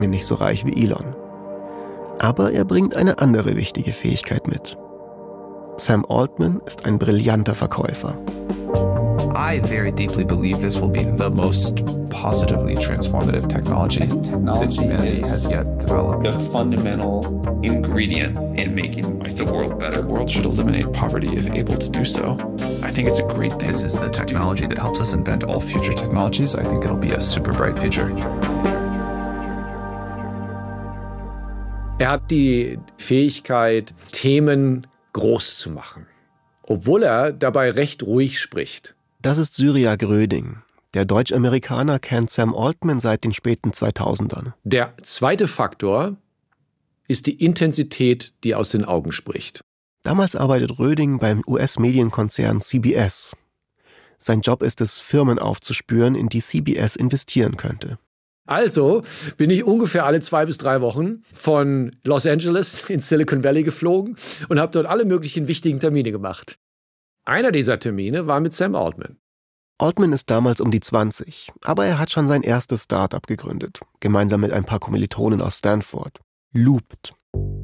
Altman nicht so reich wie Elon. Aber er bringt eine andere wichtige Fähigkeit mit. Sam Altman ist ein brillanter Verkäufer. I very deeply believe this will be the most positively transformative technology that humanity has yet developed. A fundamental ingredient in making the world better. The world should eliminate poverty if able to do so. I think it's a great thing. This is the technology that helps us invent all future technologies. I think it'll be a super bright future. Er hat die Fähigkeit, Themen groß zu machen, obwohl er dabei recht ruhig spricht. Das ist Cyriak Röding. Der Deutsch-Amerikaner kennt Sam Altman seit den späten 2000ern. Der zweite Faktor ist die Intensität, die aus den Augen spricht. Damals arbeitet Röding beim US-Medienkonzern CBS. Sein Job ist es, Firmen aufzuspüren, in die CBS investieren könnte. Also bin ich ungefähr alle 2 bis 3 Wochen von Los Angeles ins Silicon Valley geflogen und habe dort alle möglichen wichtigen Termine gemacht. Einer dieser Termine war mit Sam Altman. Altman ist damals um die 20, aber er hat schon sein erstes Start-up gegründet, gemeinsam mit ein paar Kommilitonen aus Stanford. Looped.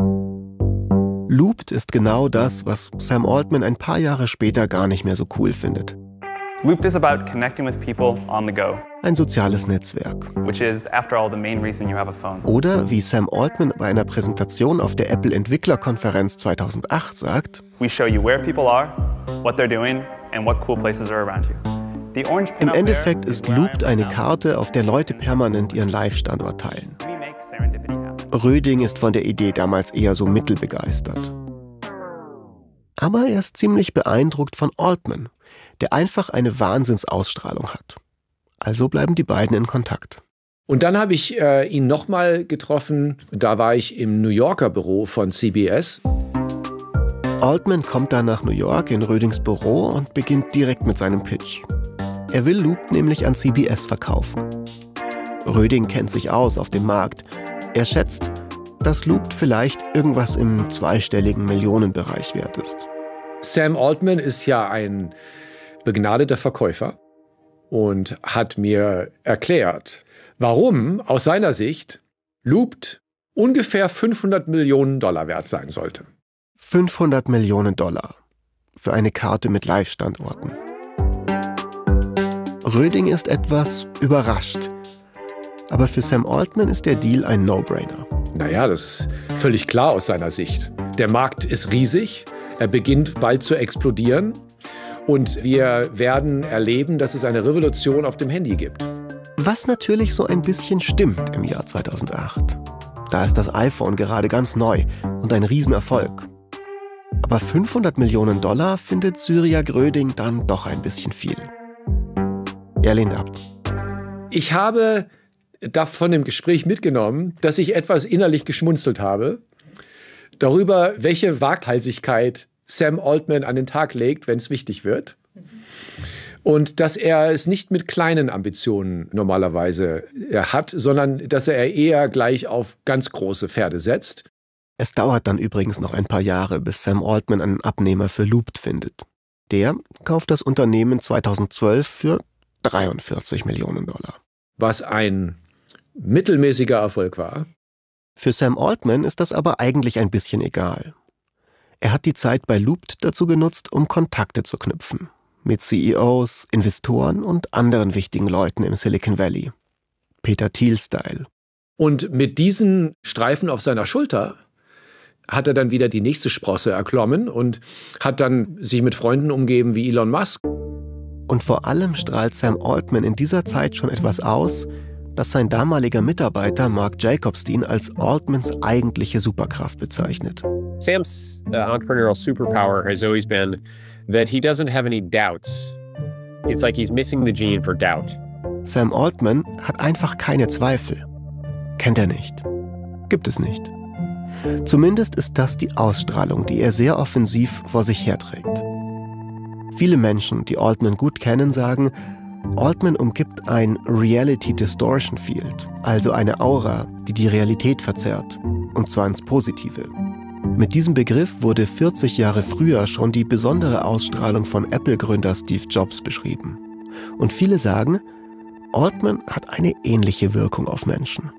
Looped ist genau das, was Sam Altman ein paar Jahre später gar nicht mehr so cool findet. Looped is about connecting with people on the go. Ein soziales Netzwerk. Which is, after all, the main reason you have a phone. Oder wie Sam Altman bei einer Präsentation auf der Apple-Entwicklerkonferenz 2008 sagt: We show you where people are, what they're doing and what cool places are around you. The orange pin Im Endeffekt ist Looped eine Karte, auf der Leute permanent ihren Live-Standort teilen. Röding ist von der Idee damals eher so mittelbegeistert. Aber er ist ziemlich beeindruckt von Altman, der einfach eine Wahnsinnsausstrahlung hat. Also bleiben die beiden in Kontakt. Und dann habe ich ihn nochmal getroffen. Da war ich im New Yorker Büro von CBS. Altman kommt dann nach New York in Rödings Büro und beginnt direkt mit seinem Pitch. Er will Looped nämlich an CBS verkaufen. Röding kennt sich aus auf dem Markt. Er schätzt, dass Looped vielleicht irgendwas im zweistelligen Millionenbereich wert ist. Sam Altman ist ja ein begnadeter Verkäufer und hat mir erklärt, warum aus seiner Sicht Looped ungefähr $500 Millionen wert sein sollte. $500 Millionen für eine Karte mit Live-Standorten. Röding ist etwas überrascht. Aber für Sam Altman ist der Deal ein No-Brainer. Naja, das ist völlig klar aus seiner Sicht. Der Markt ist riesig, er beginnt bald zu explodieren und wir werden erleben, dass es eine Revolution auf dem Handy gibt. Was natürlich so ein bisschen stimmt im Jahr 2008. Da ist das iPhone gerade ganz neu und ein Riesenerfolg. Aber $500 Millionen findet Cyriak Röding dann doch ein bisschen viel. Er lehnt ab. Ich habe davon im Gespräch mitgenommen, dass ich etwas innerlich geschmunzelt habe, darüber, welche Waghalsigkeit Sam Altman an den Tag legt, wenn es wichtig wird. Und dass er es nicht mit kleinen Ambitionen normalerweise hat, sondern dass er eher gleich auf ganz große Pferde setzt. Es dauert dann übrigens noch ein paar Jahre, bis Sam Altman einen Abnehmer für Looped findet. Der kauft das Unternehmen 2012 für $43 Millionen. Was ein mittelmäßiger Erfolg war. Für Sam Altman ist das aber eigentlich ein bisschen egal. Er hat die Zeit bei Looped dazu genutzt, um Kontakte zu knüpfen. Mit CEOs, Investoren und anderen wichtigen Leuten im Silicon Valley. Peter Thiel-Style. Und mit diesen Streifen auf seiner Schulter hat er dann wieder die nächste Sprosse erklommen und hat dann sich mit Freunden umgeben wie Elon Musk. Und vor allem strahlt Sam Altman in dieser Zeit schon etwas aus, das sein damaliger Mitarbeiter Mark Jacobstein als Altmans eigentliche Superkraft bezeichnet. Sam's entrepreneurial superpower has always been that he doesn't have any doubts. It's like he's missing the gene for doubt. Sam Altman hat einfach keine Zweifel. Kennt er nicht. Gibt es nicht. Zumindest ist das die Ausstrahlung, die er sehr offensiv vor sich herträgt. Viele Menschen, die Altman gut kennen, sagen, Altman umgibt ein Reality Distortion Field, also eine Aura, die die Realität verzerrt, und zwar ins Positive. Mit diesem Begriff wurde 40 Jahre früher schon die besondere Ausstrahlung von Apple-Gründer Steve Jobs beschrieben. Und viele sagen, Altman hat eine ähnliche Wirkung auf Menschen.